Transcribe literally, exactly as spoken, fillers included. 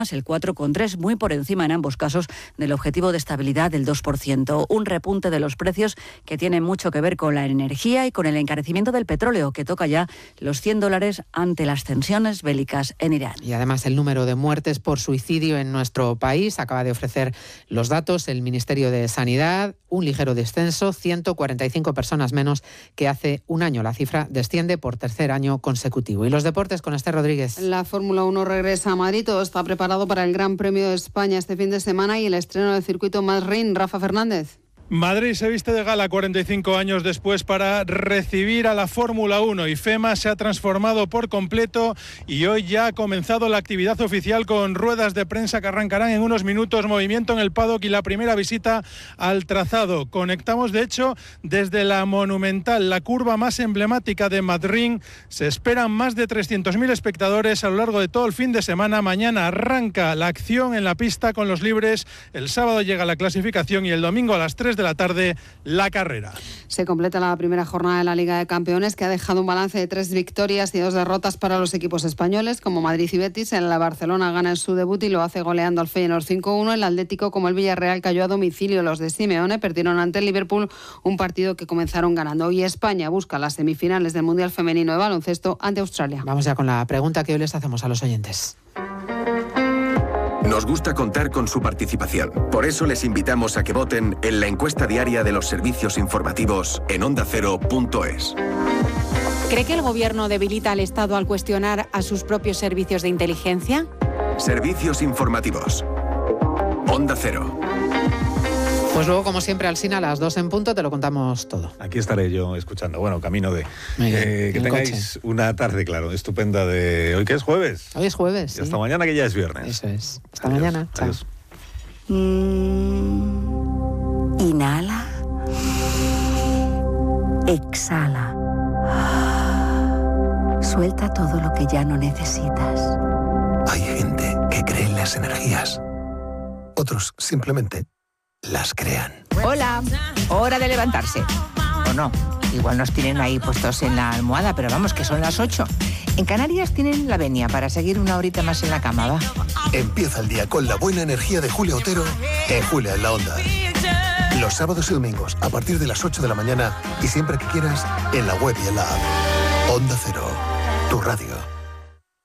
el cuatro coma tres, muy por encima en ambos casos del objetivo de estabilidad del dos por ciento. Un repunte de los precios que tiene mucho que ver con la energía y con el encarecimiento del petróleo, que toca ya los cien dólares ante las tensiones bélicas en Irán. Y además el número de muertes por suicidio en nuestro país acaba de ofrecer los datos el Ministerio de Sanidad, un ligero descenso, ciento cuarenta y cinco personas menos que hace un año. La cifra desciende por tercer año consecutivo. Y los deportes con Esther Rodríguez. La Fórmula uno regresa a Madrid, todo está preparado para el Gran Premio de España este fin de semana y el estreno del circuito Madrid. Rafa Fernández. Madrid se viste de gala cuarenta y cinco años después para recibir a la Fórmula uno. IFEMA se ha transformado por completo y hoy ya ha comenzado la actividad oficial con ruedas de prensa que arrancarán en unos minutos, movimiento en el paddock y la primera visita al trazado. Conectamos de hecho desde la Monumental, la curva más emblemática de Madrid. Se esperan más de trescientos mil espectadores a lo largo de todo el fin de semana. Mañana arranca la acción en la pista con los libres, el sábado llega la clasificación y el domingo a las tres de de la tarde la carrera. Se completa la primera jornada de la Liga de Campeones, que ha dejado un balance de tres victorias y dos derrotas para los equipos españoles, como Madrid y Betis. En la Barcelona gana en su debut y lo hace goleando al Feyenoord cinco uno. El Atlético, como el Villarreal, cayó a domicilio. Los de Simeone perdieron ante el Liverpool, un partido que comenzaron ganando. Y España busca las semifinales del Mundial Femenino de Baloncesto ante Australia. Vamos ya con la pregunta que hoy les hacemos a los oyentes. Nos gusta contar con su participación. Por eso les invitamos a que voten en la encuesta diaria de los servicios informativos en onda cero punto es. ¿Cree que el Gobierno debilita al Estado al cuestionar a sus propios servicios de inteligencia? Servicios informativos. Onda Cero. Pues luego, como siempre, Alsina, a las dos en punto, te lo contamos todo. Aquí estaré yo escuchando. Bueno, camino de... Bien, eh, que tengáis coche. una tarde, claro, estupenda de... ¿Hoy qué es jueves? Hoy es jueves. Y Sí. hasta mañana, que ya es viernes. Eso es. Hasta Adiós. mañana. Chao. Adiós. Mm, inhala. Exhala. Suelta todo lo que ya no necesitas. Hay gente que cree en las energías. Otros simplemente las crean. Hola, hora de levantarse. O no, igual nos tienen ahí puestos en la almohada, pero vamos, que son las ocho. En Canarias tienen la venia para seguir una horita más en la cama, va. Empieza el día con la buena energía de Julia Otero en Julia en la Onda. Los sábados y domingos a partir de las ocho de la mañana y siempre que quieras en la web y en la app. Onda Cero, tu radio.